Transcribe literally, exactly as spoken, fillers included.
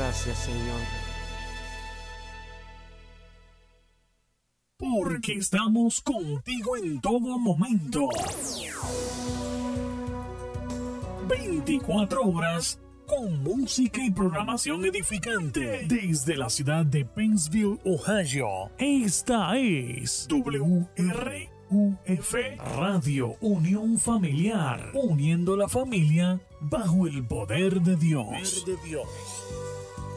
Gracias, Señor. Porque estamos contigo en todo momento. veinticuatro horas con música y programación edificante. Desde la ciudad de Pennsville, Ohio. Esta es W R U F, Radio Unión Familiar, uniendo la familia bajo el poder de Dios. Poder de Dios.